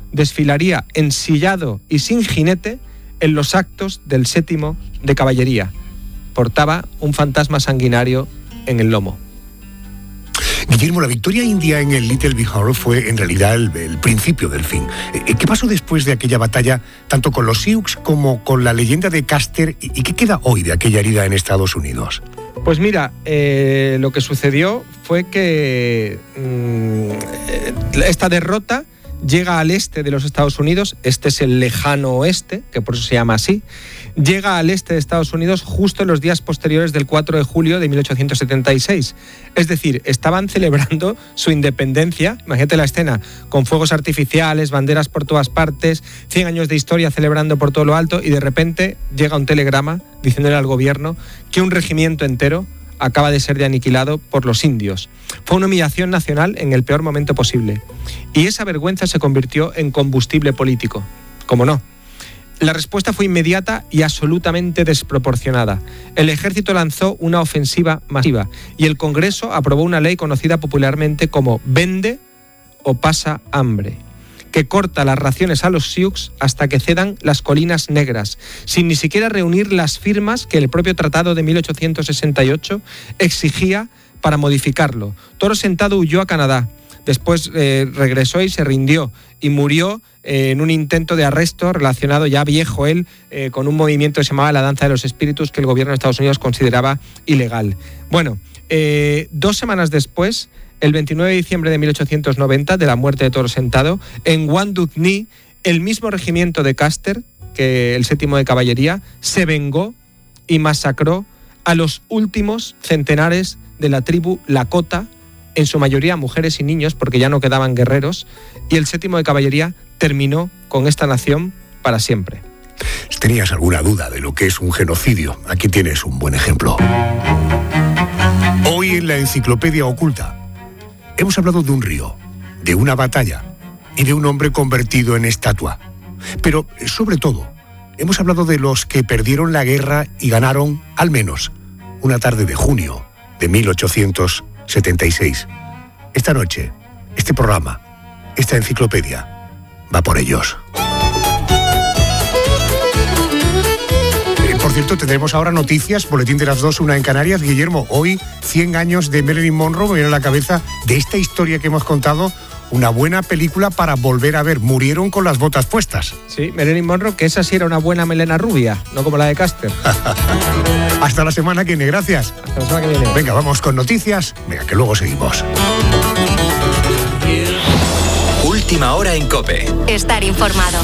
desfilaría ensillado y sin jinete en los actos del 7º de caballería. Portaba un fantasma sanguinario en el lomo. Guillermo, la victoria india en el Little Big Horn fue en realidad el principio del fin. ¿Qué pasó después de aquella batalla, tanto con los Sioux como con la leyenda de Custer? ¿Y qué queda hoy de aquella herida en Estados Unidos? Pues mira, lo que sucedió fue que esta derrota llega al este de los Estados Unidos. Este es el lejano oeste, que por eso se llama así. Llega al este de Estados Unidos justo en los días posteriores del 4 de julio de 1876. Es decir, estaban celebrando su independencia, imagínate la escena, con fuegos artificiales, banderas por todas partes, 100 años de historia celebrando por todo lo alto, y de repente llega un telegrama diciéndole al gobierno que un regimiento entero acaba de ser aniquilado por los indios. Fue una humillación nacional en el peor momento posible. Y esa vergüenza se convirtió en combustible político. ¿Cómo no? La respuesta fue inmediata y absolutamente desproporcionada. El ejército lanzó una ofensiva masiva y el Congreso aprobó una ley conocida popularmente como Vende o pasa hambre, que corta las raciones a los Sioux hasta que cedan las colinas negras, sin ni siquiera reunir las firmas que el propio tratado de 1868 exigía para modificarlo. Toro Sentado huyó a Canadá, después regresó y se rindió, y murió en un intento de arresto relacionado, ya viejo él, con un movimiento que se llamaba la Danza de los Espíritus, que el gobierno de Estados Unidos consideraba ilegal. Bueno, 2 semanas después, el 29 de diciembre de 1890, de la muerte de Toro Sentado, en Wandugni, el mismo regimiento de Custer, que el 7º de caballería, se vengó y masacró a los últimos centenares de la tribu Lakota, en su mayoría mujeres y niños, porque ya no quedaban guerreros, y el 7º de caballería terminó con esta nación para siempre. Si tenías alguna duda de lo que es un genocidio, aquí tienes un buen ejemplo. Hoy en la Enciclopedia Oculta hemos hablado de un río, de una batalla y de un hombre convertido en estatua. Pero, sobre todo, hemos hablado de los que perdieron la guerra y ganaron, al menos, una tarde de junio de 1876. Esta noche, este programa, esta enciclopedia, va por ellos. Por cierto, tendremos ahora noticias, boletín de las 2, 1 en Canarias. Guillermo, hoy 100 años de Marilyn Monroe. Me viene a la cabeza de esta historia que hemos contado, una buena película para volver a ver. Murieron con las botas puestas. Sí, Marilyn Monroe, que esa sí era una buena melena rubia, no como la de Custer. Hasta la semana que viene, gracias. Hasta la semana que viene. Venga, vamos con noticias. Venga, que luego seguimos. Última hora en COPE. Estar informado.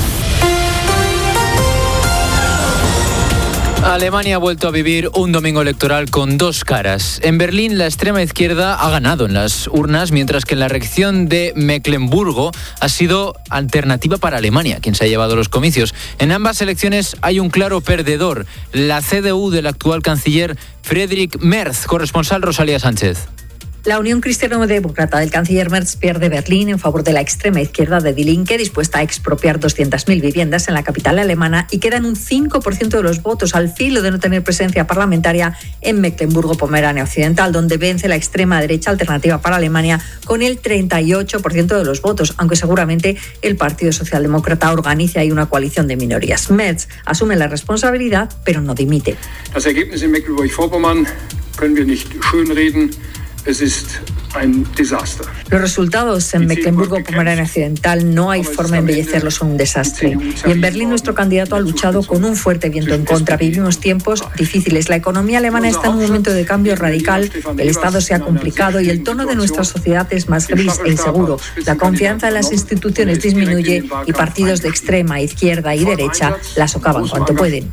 Alemania ha vuelto a vivir un domingo electoral con 2 caras. En Berlín, la extrema izquierda ha ganado en las urnas, mientras que en la región de Mecklemburgo ha sido alternativa para Alemania, quien se ha llevado los comicios. En ambas elecciones hay un claro perdedor, la CDU del actual canciller Friedrich Merz. Corresponsal Rosalía Sánchez. La Unión Cristiano-Demócrata del canciller Merz pierde Berlín en favor de la extrema izquierda de Die Linke, dispuesta a expropiar 200.000 viviendas en la capital alemana, y quedan un 5% de los votos al filo de no tener presencia parlamentaria en Mecklemburgo-Pomerania Occidental, donde vence la extrema derecha Alternativa para Alemania con el 38% de los votos, aunque seguramente el Partido Socialdemócrata organice ahí una coalición de minorías. Merz asume la responsabilidad, pero no dimite. Das Ergebnis in Mecklenburg-Vorpommern können wir nicht schönreden. Es ist ein desastre. Los resultados en Mecklemburgo-Pomerania Occidental no hay forma de embellecerlos, son un desastre. Y en Berlín nuestro candidato ha luchado con un fuerte viento en contra. Vivimos tiempos difíciles. La economía alemana está en un momento de cambio radical. El Estado se ha complicado y el tono de nuestra sociedad es más gris e inseguro. La confianza en las instituciones disminuye y partidos de extrema, izquierda y derecha la socavan cuanto pueden.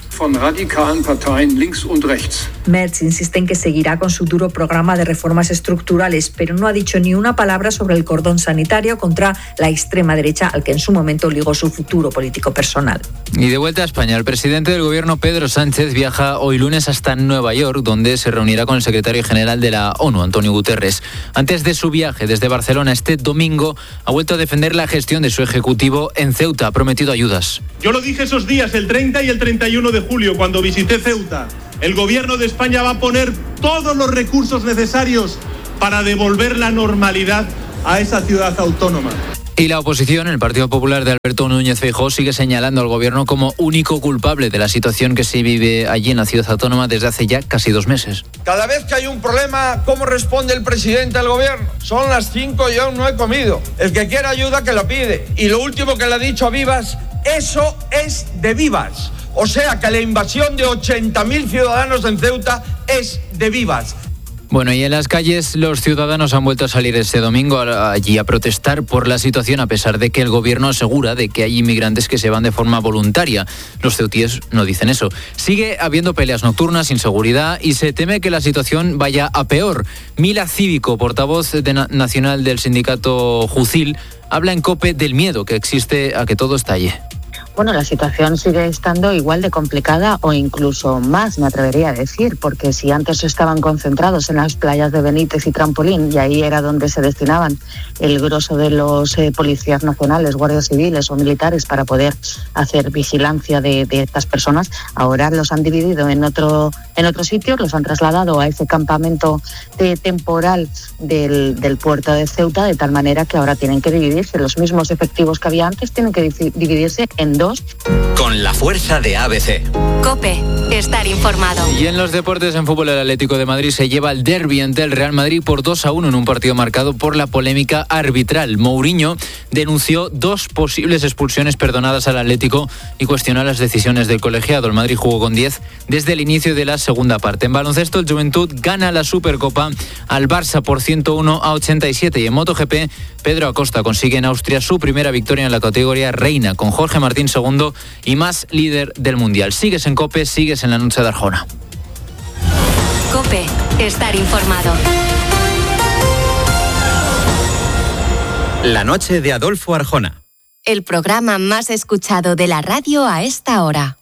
Merz insiste en que seguirá con su duro programa de reformas estructurales, pero no ha dicho ni una palabra sobre el cordón sanitario contra la extrema derecha, al que en su momento ligó su futuro político personal. Y de vuelta a España, el presidente del gobierno, Pedro Sánchez, viaja hoy lunes hasta Nueva York, donde se reunirá con el secretario general de la ONU, Antonio Guterres. Antes de su viaje desde Barcelona este domingo, ha vuelto a defender la gestión de su ejecutivo en Ceuta. Ha prometido ayudas. Yo lo dije esos días, el 30 y el 31 de julio, cuando visité Ceuta. El gobierno de España va a poner todos los recursos necesarios para devolver la normalidad a esa ciudad autónoma. Y la oposición, el Partido Popular de Alberto Núñez Feijóo, sigue señalando al gobierno como único culpable de la situación que se vive allí en la ciudad autónoma desde hace ya casi 2 meses. Cada vez que hay un problema, ¿cómo responde el presidente al gobierno? Son las 5 y aún no he comido. El que quiere ayuda que lo pide. Y lo último que le ha dicho a Vivas, eso es de Vivas. O sea que la invasión de 80.000 ciudadanos en Ceuta es de Vivas. Bueno, y en las calles los ciudadanos han vuelto a salir este domingo allí a protestar por la situación, a pesar de que el gobierno asegura de que hay inmigrantes que se van de forma voluntaria. Los ceutíes no dicen eso. Sigue habiendo peleas nocturnas, inseguridad y se teme que la situación vaya a peor. Mila Cívico, portavoz nacional del sindicato Jucil, habla en COPE del miedo que existe a que todo estalle. Bueno, la situación sigue estando igual de complicada o incluso más, me atrevería a decir, porque si antes estaban concentrados en las playas de Benítez y Trampolín, y ahí era donde se destinaban el grosso de los policías nacionales, guardias civiles o militares para poder hacer vigilancia de estas personas, ahora los han dividido en otro sitio, los han trasladado a ese campamento temporal del puerto de Ceuta, de tal manera que ahora tienen que dividirse. Los mismos efectivos que había antes tienen que dividirse en 2. Con la fuerza de ABC. COPE, estar informado. Y en los deportes, en fútbol, el Atlético de Madrid se lleva el derbi ante el Real Madrid por 2-1 en un partido marcado por la polémica arbitral. Mourinho denunció 2 posibles expulsiones perdonadas al Atlético y cuestionó las decisiones del colegiado. El Madrid jugó con 10 desde el inicio de la segunda parte. En baloncesto, el Juventud gana la Supercopa al Barça por 101-87. Y en MotoGP, Pedro Acosta consigue en Austria su primera victoria en la categoría reina, con Jorge Martín segundo y más líder del Mundial. Sigues en COPE, sigues en la noche de Arjona. COPE, estar informado. La noche de Adolfo Arjona. El programa más escuchado de la radio a esta hora.